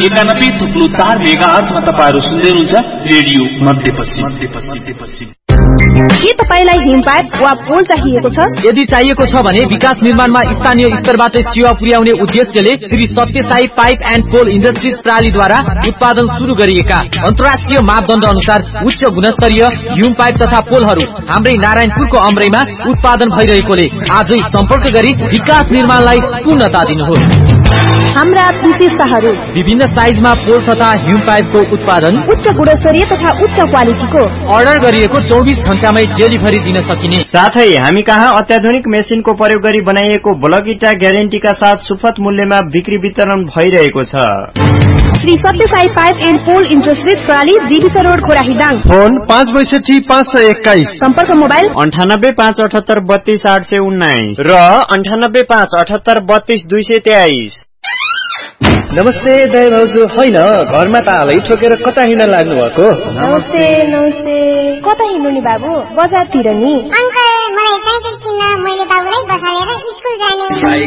91.4 मेगाहर्जमा तपाईहरु सुन्दै हुनुहुन्छ रेडियो मध्यपश्चिम। के तपाईलाई हिमपाइप वा पोल चाहिएको छ? यदि चाहिएको छ भने विकास निर्माणमा स्थानीय स्तरबाट सेवा पुर्याउने उद्देश्यले श्री सत्य Sai pipe and pole industries प्रणालीद्वारा उत्पादन सुरु गरिएका अन्तर्राष्ट्रिय मापदण्ड अनुसार उच्च गुणस्तरीय हिम पाइप तथा पोलहरू हाम्रै नारायणपुरको अमरैमा उत्पादन भइरहेकोले आजै सम्पर्क गरी विकास निर्माणलाई पूर्णता दिनुहोस्। हाम्रा विशेषताहरू: विभिन्न साइजमा पोल तथा हिम पाइपको उत्पादन, उच्च गुणस्तरीय तथा उच्च क्वालिटीको, अर्डर गरिएको 24 घण्टामै डेलिभरी दिन सकिने, साथै हामी कहाँ अत्याधुनिक मेसिनको प्रयोग गरी बनाइएको ब्लक इटा ग्यारेन्टीका साथ सुपथ मूल्यमा बिक्री वितरण भइरहेको छ। श्री सत्य Sai pipe and pole industries प्रणाली जीवित रोड खोराहीदाङ। फोन 562 सम्पर्क मोबाइल 9857832819 र 9857832223। नमस्ते दाइ भाउजू। होइन घरमा त हालै छोकेर कता हिँड्न लाग्नु भएको? नमस्ते कता हिँड्नु नि बाबु? बजारतिर नि। अंकल मलाई साइकल किन्न मैले बाबुलाई बसालेर स्कुल जाने।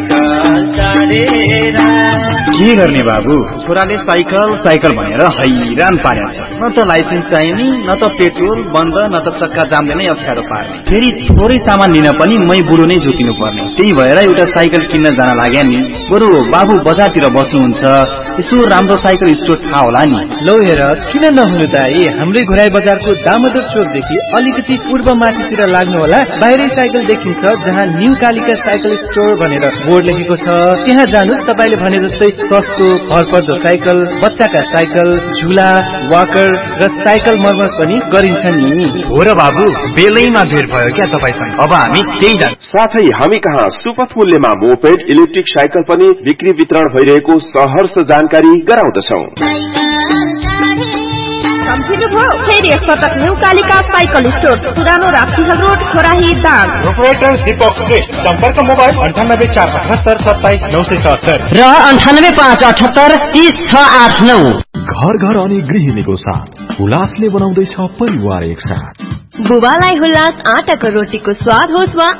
के गर्ने बाबु? छोराले साइकल भनेर हैरान पारेको छ। न त लाइसेन्स चाहिने, न त पेट्रोल बन्द, न त चक्का जामले नै अप्ठ्यारो पार्ने। फेरि थोरै सामान लिन पनि मै बुढो नै जोतिनु पर्ने। त्यही भएर एउटा साइकल किन्न जान लाग्या नि। बरु बाबु बजारतिर बस्नुहुन्छ, यसो राम्रो साइकल स्टोर थाहा होला नि। लौ हेर, किन नहुनु दाइ? हाम्रै घुराई बजारको दामोदर चोकदेखि अलिकति पूर्व माथितिर लाग्नु होला। बाहिरै साइकल देखिन्छ जहाँ न्यू कालिका साइकल स्टोर भनेर बोर्ड लेखेको छ। त्यहाँ जानुस्। तपाईले भने जस्तै सस्तो भरपर्दो साइकल, बच्चाका साइकल, झुला, वाकर र साइकल मर्मत पनि गरिन्छ नि। हो र बाबु, बेलैमा भेट भयो क्या तपाईसँग। अब हामी त्यही जान्छौँ। साथै हामी कहाँ सुपथ मूल्यमा मोपेड, इलेक्ट्रिक साइकल पनि बिक्री वितरण भइरहेको सहर्ष जानकारी गराउँदछौं। फेरि एकपटक न्यू कालिका साइकल स्टोर, पुरानो राप्तीहल रोड, खोराहीदाङ। प्रोपराइटर दीपक श्रेष्ठ। सम्पर्क मोबाइल 9847783977 र 9858830689। घर घर अनि गृहिणीको साथ हुलासले बनाउँदैछ परिवार एक साथ। बुबालाई हुलास आटाको रोटीको स्वाद होस् वा